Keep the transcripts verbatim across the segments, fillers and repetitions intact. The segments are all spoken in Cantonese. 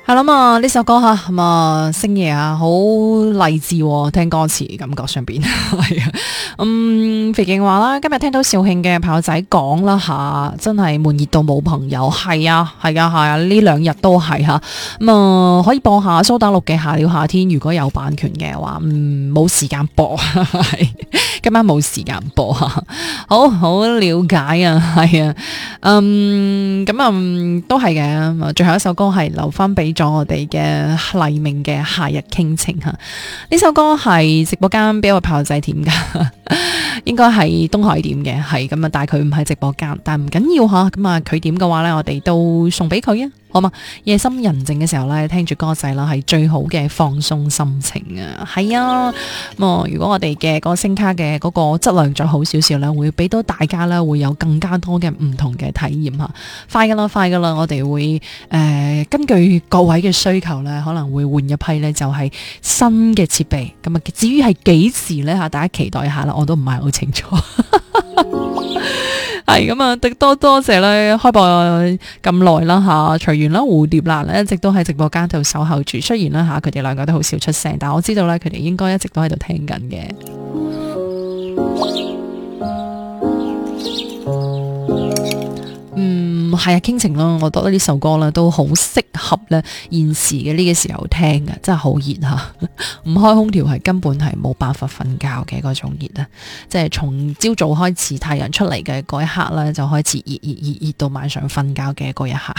係啦嘛，呢首歌吓咁啊，星爺啊，好勵志喎，聽歌詞感覺上邊係啊。嗯，肥勁話啦，今日聽到肇慶嘅朋友仔講啦吓，真係悶熱到冇朋友。係啊，係啊，係啊，呢兩日都係吓。咁啊，可以播下蘇打綠嘅《下了夏天》，如果有版權嘅話，嗯，冇時間播，係今晚冇時間播吓。好好了解啊，係啊，嗯，咁啊、嗯，都係嘅。最後一首歌係留翻俾咗我哋嘅黎明嘅《夏日傾情》吓，呢首歌係直播間俾我朋友仔點噶，應該係東海點嘅，係咁啊，但係佢唔係直播間，但係唔緊要吓，咁啊佢點嘅話呢，我哋都送俾佢啊。好嘛，夜深人靜嘅時候咧，聽住歌仔啦，係最好嘅放鬆心情啊！係啊，咁啊，如果我哋嘅個聲卡嘅嗰個質量再好少少咧，會俾到大家咧，會有更加多嘅唔同嘅體驗吓。快噶啦，快噶啦，我哋會誒、呃、根據各位嘅需求咧，可能會換一批咧，就係新嘅設備。咁啊，至於係幾時咧吓，大家期待一下啦，我都唔係好清楚。係咁啊，多多謝咧，開播咁耐啦吓，隨緣啦，蝴蝶蘭咧一直都喺直播間度守候住。雖然啦吓，佢哋兩個都好少出聲，但我知道咧，佢哋應該一直都喺度聽緊嘅。嗯，係啊，傾情咯，我覺得呢首歌咧都好適合咧現時嘅呢個時候聽嘅，真係好熱吓，唔開空調係根本係冇辦法瞓覺嘅嗰種熱啊！即係從朝早開始太陽出嚟嘅嗰一刻咧，就開始熱熱熱熱到晚上瞓覺嘅嗰一刻。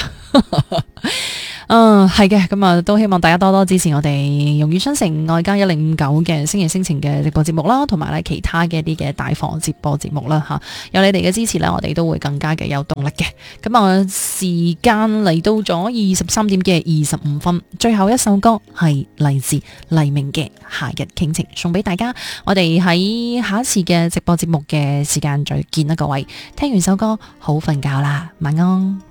嗯，係嘅，咁啊，都希望大家多多支持我哋容月新城外加一零五九嘅星夜星情嘅直播節目啦，同埋咧其他嘅一啲嘅大房直播節目啦吓，有你哋嘅支持咧，我哋都會更加嘅有動力嘅。咁啊，時間嚟到咗二十三點嘅二十五分，最後一首歌係嚟自黎明嘅《夏日傾情》，送俾大家。我哋喺下一次嘅直播節目嘅時間再見啦，各位。聽完首歌好瞓覺啦，晚安。